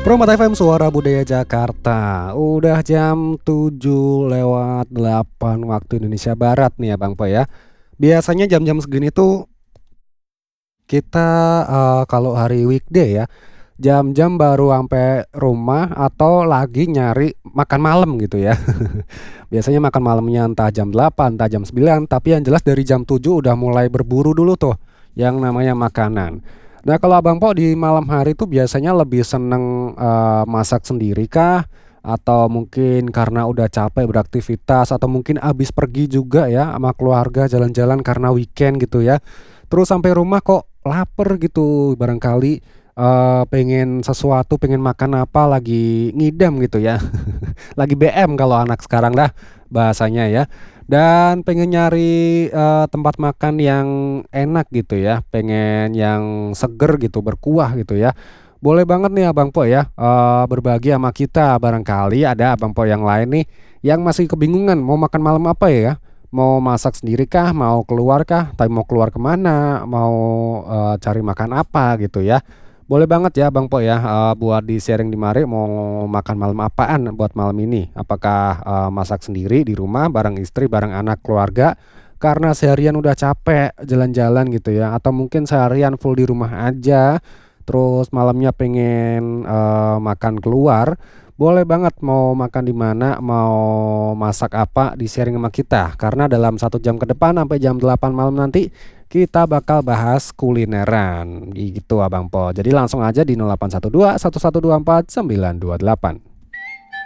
Promat FM Suara Budaya Jakarta. Udah jam 7:08 waktu Indonesia Barat nih ya Bang Po ya. Biasanya jam-jam segini tuh kita kalau hari weekday ya, jam-jam baru ampe rumah atau lagi nyari makan malam gitu ya. Biasanya makan malamnya entah jam 8, entah jam 9, tapi yang jelas dari jam 7 udah mulai berburu dulu tuh yang namanya makanan. Nah, kalau Abang Po di malam hari tuh biasanya lebih seneng, masak sendiri kah? Atau mungkin karena udah capek beraktivitas atau mungkin abis pergi juga ya sama keluarga jalan-jalan karena weekend gitu ya. Terus sampai rumah kok laper gitu barangkali, pengen sesuatu, pengen makan apa, lagi ngidam gitu ya. Lagi BM kalau anak sekarang dah bahasanya ya. Dan pengen nyari, tempat makan yang enak gitu ya, pengen yang seger gitu, berkuah gitu ya. Boleh banget nih Abang Po ya, berbagi sama kita, barangkali ada Abang Po yang lain nih, yang masih kebingungan mau makan malam apa ya? Mau masak sendiri kah? Mau keluar kah? Tapi mau keluar kemana? Mau, cari makan apa gitu ya. Boleh banget ya Bang Po ya, buat di-sharing di mari mau makan malam apaan buat malam ini? Apakah, masak sendiri di rumah bareng istri, bareng anak, keluarga, karena seharian udah capek jalan-jalan gitu ya, atau mungkin seharian full di rumah aja, terus malamnya pengen, makan keluar, boleh banget mau makan di mana, mau masak apa, di-sharing sama kita. Karena dalam 1 jam ke depan sampai jam 8 malam nanti kita bakal bahas kulineran gitu Abang Po. Jadi langsung aja di 0812 1124 928.